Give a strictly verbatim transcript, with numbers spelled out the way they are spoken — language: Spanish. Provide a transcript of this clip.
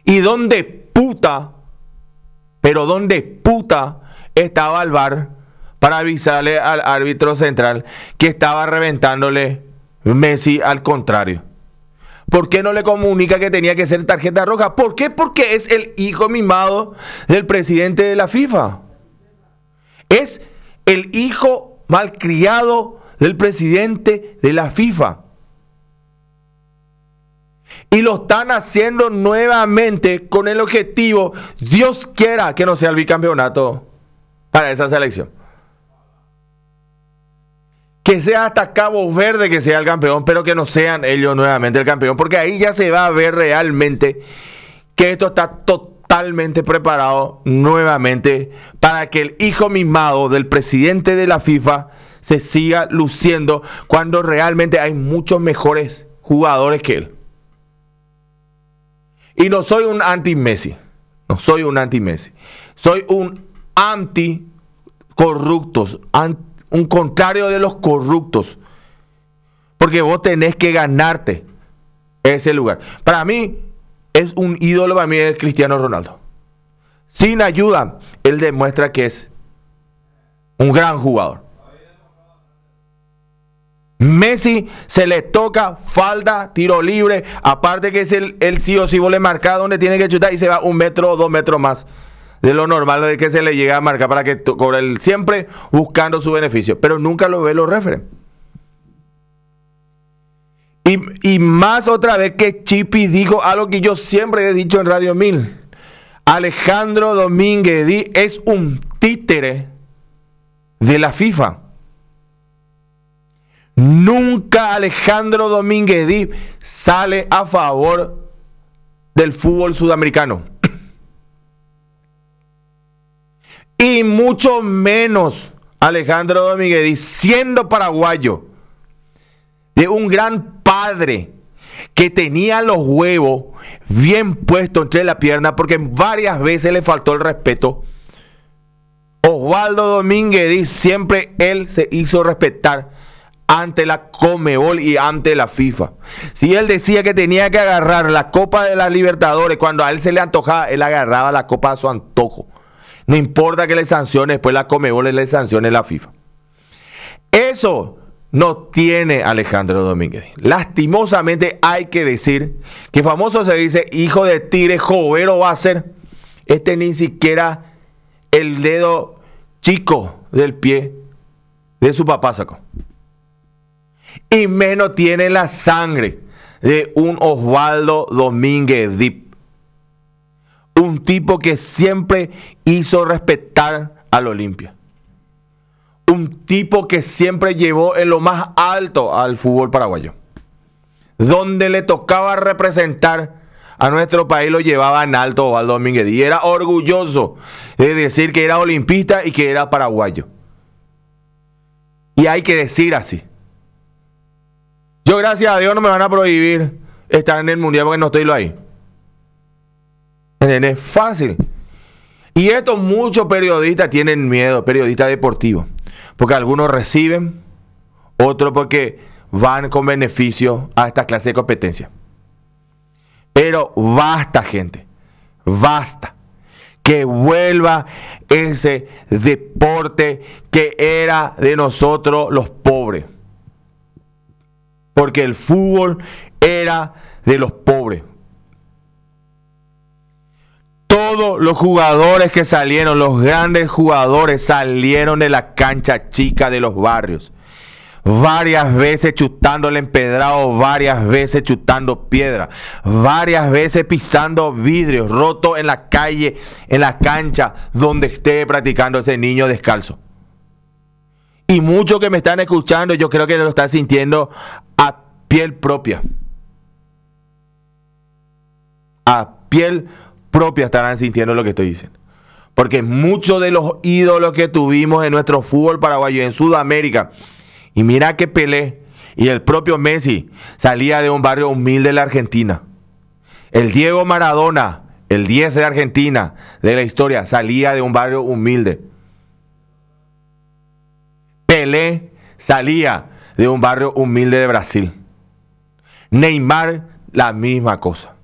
¿Y dónde puta, pero dónde puta estaba el V A R para avisarle al árbitro central que estaba reventándole Messi al contrario? ¿Por qué no le comunica que tenía que ser tarjeta roja? ¿Por qué? Porque es el hijo mimado del presidente de la FIFA. Es el hijo malcriado del presidente de la FIFA. Y lo están haciendo nuevamente con el objetivo, Dios quiera que no sea el bicampeonato para esa selección. Que sea hasta Cabo Verde que sea el campeón, pero que no sean ellos nuevamente el campeón, porque ahí ya se va a ver realmente que esto está totalmente preparado nuevamente para que el hijo mimado del presidente de la FIFA se siga luciendo cuando realmente hay muchos mejores jugadores que él. Y no soy un anti-Messi, no soy un anti-Messi, soy un anti-corruptos, anti un contrario de los corruptos. Porque vos tenés que ganarte ese lugar. Para mí, es un ídolo, para mí es Cristiano Ronaldo. Sin ayuda, él demuestra que es un gran jugador. Messi se le toca, falta, tiro libre. Aparte que es el, el sí o sí vos le marcás donde tiene que chutar y se va un metro o dos metros más de lo normal de que se le llega a marcar para que cobre el, siempre buscando su beneficio, pero nunca lo ve los referees. Y, y más otra vez que Chipi dijo algo que yo siempre he dicho en Radio Mil. Alejandro Domínguez Di es un títere de la FIFA. Nunca Alejandro Domínguez Di sale a favor del fútbol sudamericano. Y mucho menos Alejandro Domínguez Di, siendo paraguayo, de un gran padre que tenía los huevos bien puestos entre la pierna, porque varias veces le faltó el respeto. Osvaldo Domínguez Di, siempre él se hizo respetar ante la Conmebol y ante la FIFA. Si él decía que tenía que agarrar la Copa de las Libertadores, cuando a él se le antojaba, él agarraba la Copa a su antojo. No importa que le sancione después la Conmebol y le sancione la FIFA. Eso no tiene Alejandro Domínguez. Lastimosamente hay que decir que famoso se dice hijo de tigre, jovero va a ser. Este ni siquiera el dedo chico del pie de su papá sacó. Y menos tiene la sangre de un Osvaldo Domínguez Di. Un tipo que siempre hizo respetar al Olimpia. Un tipo que siempre llevó en lo más alto al fútbol paraguayo. Donde le tocaba representar a nuestro país lo llevaba en alto Osvaldo Domínguez Di. Y era orgulloso de decir que era olimpista y que era paraguayo. Y hay que decir así. Yo, gracias a Dios, no me van a prohibir estar en el mundial porque no estoy lo ahí. ¿Entendés? Fácil. Y esto muchos periodistas tienen miedo, periodistas deportivos. Porque algunos reciben, otros porque van con beneficio a esta clase de competencia. Pero basta, gente. Basta. Que vuelva ese deporte que era de nosotros los pobres. Porque el fútbol era de los pobres. Todos los jugadores que salieron, los grandes jugadores salieron de la cancha chica de los barrios. Varias veces chutando el empedrado, varias veces chutando piedra, varias veces pisando vidrios, roto en la calle, en la cancha donde esté practicando ese niño descalzo. Y muchos que me están escuchando, yo creo que lo están sintiendo a piel propia. A piel propia estarán sintiendo lo que estoy diciendo. Porque muchos de los ídolos que tuvimos en nuestro fútbol paraguayo, en Sudamérica, y mira que Pelé y el propio Messi salía de un barrio humilde de la Argentina. El Diego Maradona, el diez de Argentina de la historia, salía de un barrio humilde. Pelé salía de un barrio humilde de Brasil. Neymar, la misma cosa.